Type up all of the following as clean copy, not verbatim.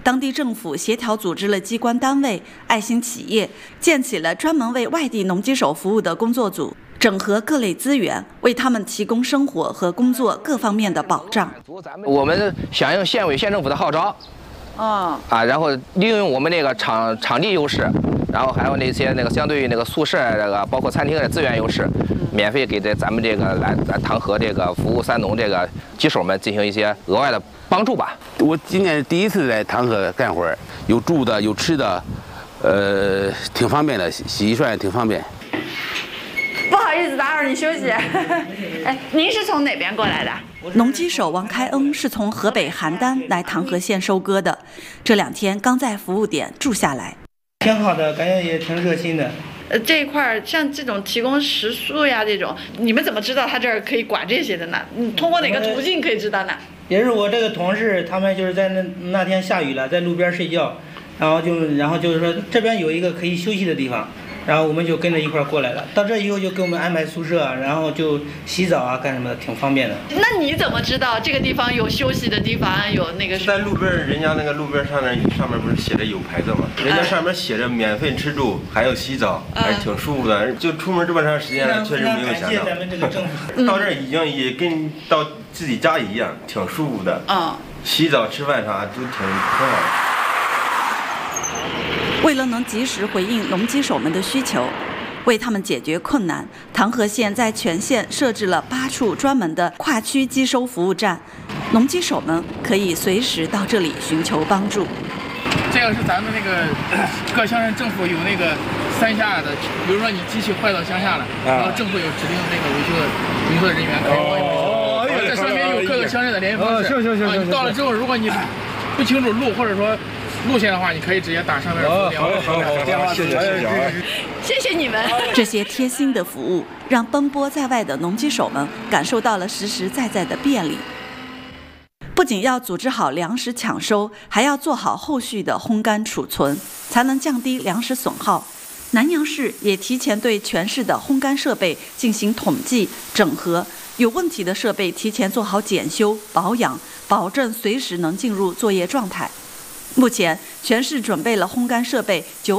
当地政府协调组织了机关单位、爱心企业，建起了专门为外地农机手服务的工作组，整合各类资源，为他们提供生活和工作各方面的保障。 我们响应县委县政府的号召，然后利用我们那个场地优势，然后还有那些相对于那个宿舍包括餐厅的资源优势，免费给咱们这个来唐河这个服务三农这个机手们进行一些额外的帮助吧。 我今年第一次来唐河干活，有住的有吃的，挺方便的，洗衣涮挺方便。 不好意思打扰你休息。哎，您是从哪边过来的？ 农机手王开恩是从河北邯郸来唐河县收割的，这2天刚在服务点住下来。 挺好的，感觉也挺热心的。 这一块像这种提供食宿呀，这种你们怎么知道他这儿可以管这些的呢？你通过哪个途径可以知道呢？ 也是我这个同事，他们就是在那天下雨了，在路边睡觉，然后就是说这边有一个可以休息的地方，然后我们就跟着一块过来了。到这以后就给我们安排宿舍，然后就洗澡啊，干什么的，挺方便的。 那你怎么知道这个地方有休息的地方，有那个？ 在路边，人家那个路边上面不是写着有牌子吗？人家上面写着免费吃住，还有洗澡，还挺舒服的。就出门这么长时间了，确实没有想到。 感谢咱们这个政府。 到这儿已经也跟到自己家一样，挺舒服的。洗澡吃饭啥都挺好的。 为了能及时回应农机手们的需求，为他们解决困难，唐河县在全县设置了8处专门的跨区机收服务站，农机手们可以随时到这里寻求帮助。 这个是咱们那个各乡镇政府有那个3下的，比如说你机器坏到乡下了，然后政府有指定那个维修的人员可以帮你维修。这上面有各个乡镇的联系方式。行。到了之后，如果你不清楚路或者说路线的话，你可以直接打上面的电话。 谢谢你们。 这些贴心的服务，让奔波在外的农机手们感受到了实实在在的便利。不仅要组织好粮食抢收，还要做好后续的烘干储存，才能降低粮食损耗。南阳市也提前对全市的烘干设备进行统计整合，有问题的设备提前做好检修保养，保证随时能进入作业状态。目前全市准备了烘干设备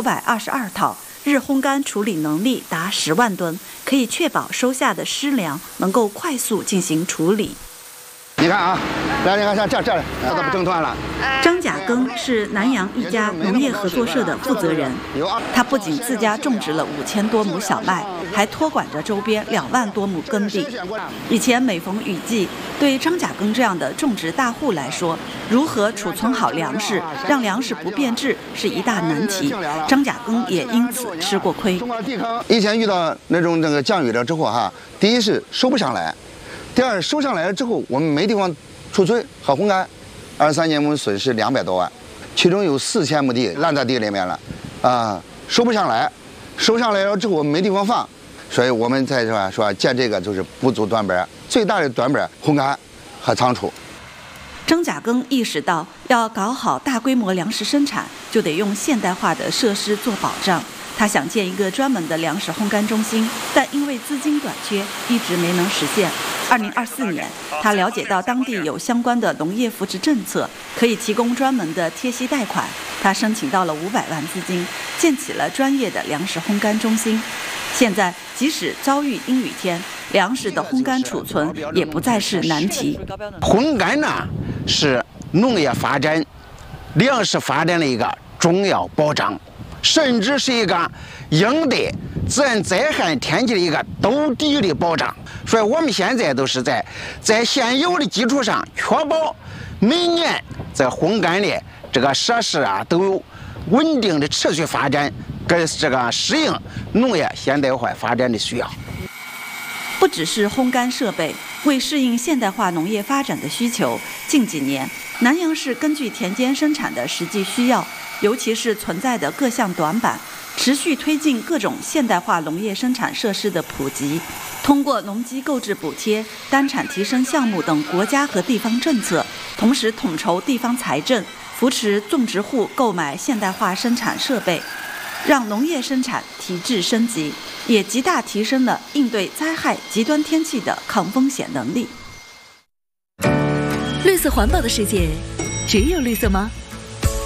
922套，日烘干处理能力达10万吨，可以确保收下的湿粮能够快速进行处理。 你看啊，来，你看这它都不挣断了。 张甲庚是南阳一家农业合作社的负责人，他不仅自家种植了5000多亩小麦，还托管着周边2万多亩耕地。以前每逢雨季，对张甲庚这样的种植大户来说，如何储存好粮食，让粮食不变质是一大难题。张甲庚也因此吃过亏。 以前遇到那个降雨了之后第一是收不上来。第二，收上来了之后，我们没地方储存和烘干，23年我们损失200多万，其中有4000亩地烂在地里面了，收不上来，收上来了之后我们没地方放，所以我们在说建这个就是不足短板，最大的短板烘干和仓储。 张甲庚意识到，要搞好大规模粮食生产，就得用现代化的设施做保障。他想建一个专门的粮食烘干中心，但因为资金短缺，一直没能实现。2024年，他了解到当地有相关的农业扶持政策，可以提供专门的贴息贷款。他申请到了500万资金，建起了专业的粮食烘干中心。现在，即使遭遇阴雨天，粮食的烘干储存也不再是难题。 烘干呢，是农业发展、粮食发展的一个重要保障。甚至是一个应对自然灾害天气的一个兜底的保障，所以我们现在都是在现有的基础上，确保每年在烘干的这个设施都有稳定的持续发展，跟这个适应农业现代化发展的需要。 不只是烘干设备，为适应现代化农业发展的需求，近几年南阳市根据田间生产的实际需要，尤其是存在的各项短板，持续推进各种现代化农业生产设施的普及，通过农机购置补贴、单产提升项目等国家和地方政策，同时统筹地方财政，扶持种植户购买现代化生产设备，让农业生产提质升级，也极大提升了应对灾害、极端天气的抗风险能力。 绿色环保的世界，只有绿色吗？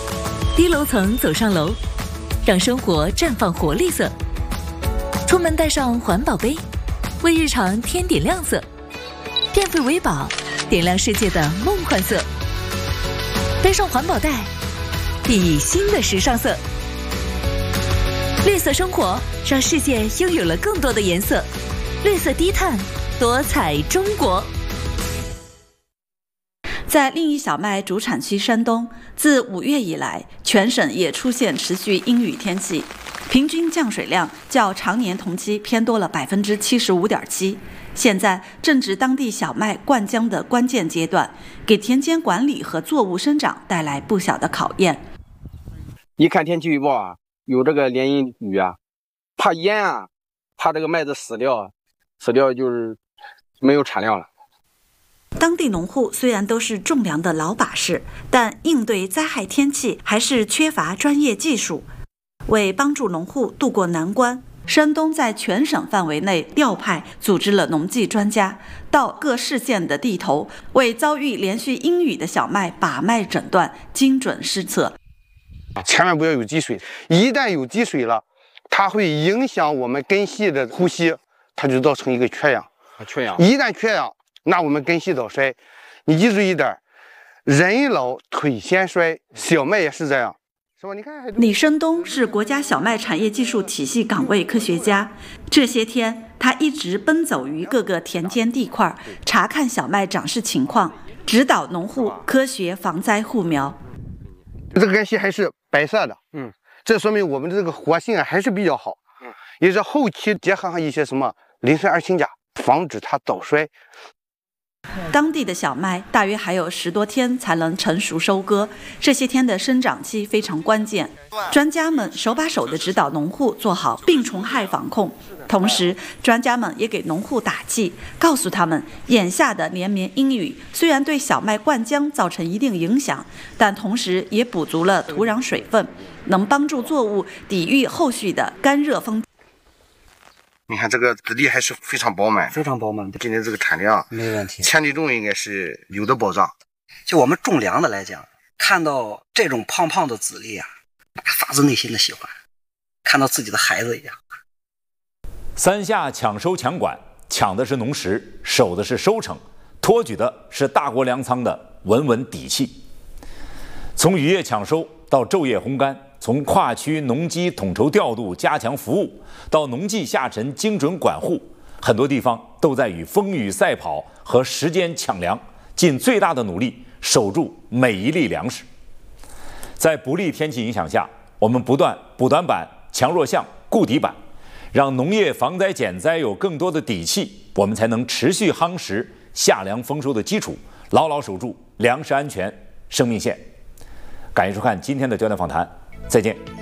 低楼层走上楼，让生活绽放活力色。出门带上环保杯，为日常添点亮色。电费为宝，点亮世界的梦幻色。背上环保袋，熠熠新的时尚色。绿色生活，让世界拥有了更多的颜色。绿色低碳，多彩中国。 在另一小麦主产区山东，自5月以来，全省也出现持续阴雨天气，平均降水量较常年同期偏多了75.7%。现在正值当地小麦灌浆的关键阶段，给田间管理和作物生长带来不小的考验。 一看天气预报啊，有这个连阴雨啊，怕淹啊，怕这个麦子死掉就是没有产量了。 当地农户虽然都是种粮的老把式，但应对灾害天气还是缺乏专业技术。为帮助农户渡过难关，山东在全省范围内调派组织了农技专家，到各市县的地头，为遭遇连续阴雨的小麦把脉诊断，精准施策。 千万不要有积水，一旦有积水了，它会影响我们根系的呼吸，它就造成一个缺氧。一旦缺氧，那我们根系早衰。你记住一点，人老腿先衰，小麦也是这样。 李生东是国家小麦产业技术体系岗位科学家，这些天他一直奔走于各个田间地块，查看小麦长势情况，指导农户科学防灾护苗。 这个根系还是白色的，这说明我们的这个活性还是比较好，也是后期结合上一些什么磷酸二氢钾，防止它早衰。 当地的小麦大约还有10多天才能成熟收割，这些天的生长期非常关键。专家们手把手地指导农户做好病虫害防控，同时专家们也给农户打气，告诉他们眼下的连绵阴雨虽然对小麦灌浆造成一定影响，但同时也补足了土壤水分，能帮助作物抵御后续的干热风。 你看这个籽粒还是非常饱满， 非常饱满。 今年这个产量没问题， 千里种应该是有的保障。 就我们种粮的来讲，看到这种胖胖的籽粒啊，发自内心的喜欢，看到自己的孩子一样。 3下抢收抢管，抢的是农时，守的是收成，托举的是大国粮仓的稳稳底气。从雨夜抢收到昼夜烘干，从跨区农机统筹调度加强服务，到农技下沉精准管护，很多地方都在与风雨赛跑和时间抢粮，尽最大的努力守住每一粒粮食。在不利天气影响下，我们不断补短板、强弱项、固底板，让农业防灾减灾有更多的底气，我们才能持续夯实夏粮丰收的基础，牢牢守住粮食安全生命线。感谢收看今天的焦点访谈，再见。